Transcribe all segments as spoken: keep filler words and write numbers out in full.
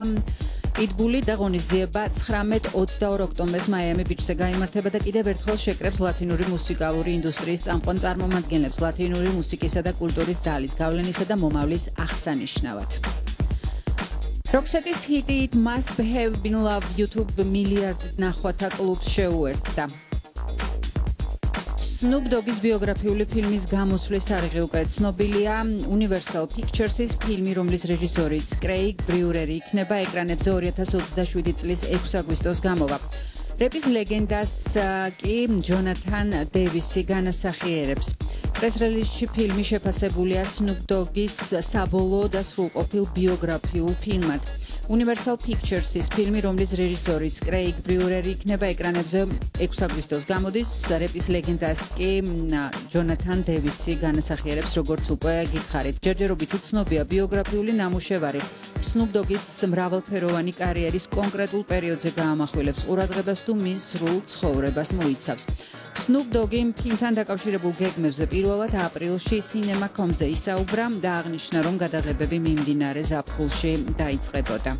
Pitbull და ღონისძიება ცხრამეტ ოცდაორ ოქტომბერს მაიამი ბიჩზე გაიმართება და კიდევ ერთხელ შეკრებს ლათინური მუსიკალური ინდუსტრიის წამყვან წარმომადგენლებს ლათინური მუსიკისა და კულტურის ძალის გავლენისა და მომავლის აღსანიშნავად. Roxette's hit It Must Have Been Love YouTube მილიარდ ნახვათა კლუბს შეუერთდა. Snoop Dogg's ბიოგრაფიული ფილმის გამოსვლის თარიღი უკვე ცნობილია. Universal Pictures-ის ფილმი, რომლის რეჟისორიც კრეიგ ბრიურერი იქნება, ეკრანებზე ორი ათას ოცდაშვიდი წლის ექვსი აგვისტოს გამოვა. რეპის ლეგენდას კი ჯონათან დევისი განასახიერებს. პრეს-რელიზში ფილმი შეფასებულია Snoop Dogg's საბოლოო და სრულყოფილ ბიოგრაფიულ ფილმად. Universal Pictures-ის ფილმი, რომლის რეჟისორიც კრეიგ ბრიურერი იქნება, ეკრანებზე ექვსი აგვისტოს გამოდის. რეპის ლეგენდას კი ჯონათან დევისი განასახიერებს, როგორც უკვე გითხარით. ჯერჯერობით უცნობია ბიოგრაფიული ნამუშევარი. Snoop Dogg's მრავალფეროვანი კარიერის კონკრეტულ პერიოდზე გაამახვილებს ყურადღებას თუ მის სრულ ცხოვრებას მოიცავს. Snoop Dogg-ი ფილმთან დაკავშირებულ გეგმებზე პირველად აპრილში Cinema.com-ზე ისაუბრა და აღნიშნა, რომ გადაღებები მიმდინარე ზაფხულში დაიწყებოდა.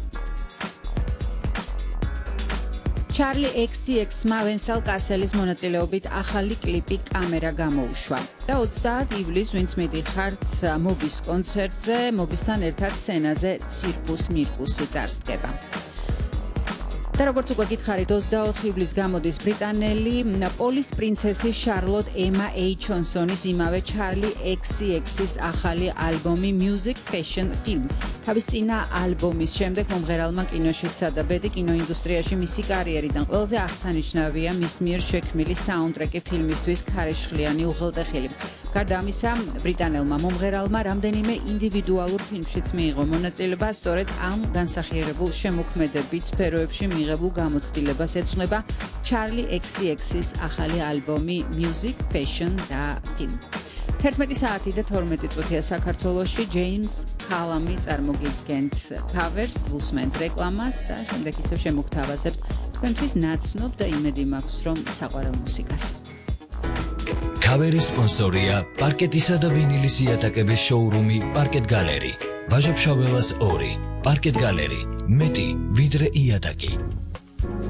Charlie X C X-მა ვენსალ კასელის მონაწილეობით ახალი კლიპი კამერა გამოუშვა და ოცდაათ ივლისს ვინც მიდიხართ მობის კონცერტზე, მობისთან ერთად სცენაზე ცირკუს მირკუსი წარსდგება. და როგორც უკვე გითხარით, ოცდაოთხ ივლისს გამოდის ბრიტანელი პოლის პრინცესი შარლოტ ემა ეიჩონსონის იმავე Charlie X C X-ის ახალი ალბომი Music Fashion Film. თავის წინა ალბომის შემდეგ მომღერალმა კინოში სცადა ბედი კინოინდუსტრიაში მისი კარიერიდან ყველაზე აღსანიშნავია მის მიერ შექმნილი საუნდტრეკი ფილმისთვის ქარიშხლიანი უღელტეხილი. გარდა ამისა, ბრიტანელმა მომღერალმა რამდენიმე ინდივიდუალურ ფილმშიც მიიღო მონაწილეობა, სწორედ ამ განსახიერებულ შემოქმედებით სფეროებში მიღებულ გამოცდილებას ეცნობა Charlie X C X-ის ახალი ალბომი Music Fashion და Film. თერთმეტი საათი და თორმეტი წუთია საქართველოში ჯეიმს კალამი წარმოგიდგენთ covers, უსმენთ რეკლამას და შემდეგ ისევ შემოგთავაზებთ თქვენთვის ნაცნობ და იმედი მაქვს, რომ საყვარელ მუსიკას. Cover-ის სპონსორია პარკეტისა და ვინილის იატაკების შოურუმი Parket Gallery. ვაჟა-ფშაველას ორი. Parket Gallery. მეტი ვიდრე იატაკი.